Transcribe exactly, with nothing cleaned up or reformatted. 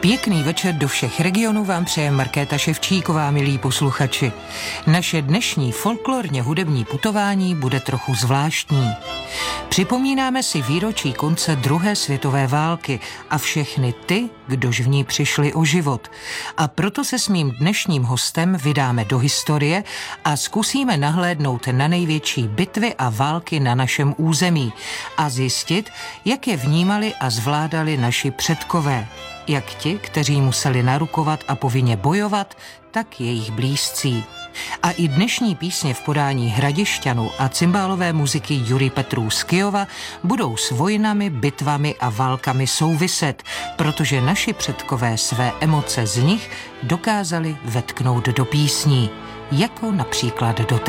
Pěkný večer do všech regionů vám přeje Markéta Ševčíková, milí posluchači. Naše dnešní folklorně hudební putování bude trochu zvláštní. Připomínáme si výročí konce druhé světové války a všechny ty, kdož v ní přišli o život. A proto se s mým dnešním hostem vydáme do historie a zkusíme nahlédnout na největší bitvy a války na našem území a zjistit, jak je vnímali a zvládali naši předkové. Jak ti, kteří museli narukovat a povinně bojovat, tak jejich blízcí. A i dnešní písně v podání Hradišťanů a cymbálové muziky Jury Petrů z Kyjova budou s vojnami, bitvami a válkami souviset, protože naši předkové své emoce z nich dokázali vetknout do písní, jako například do té.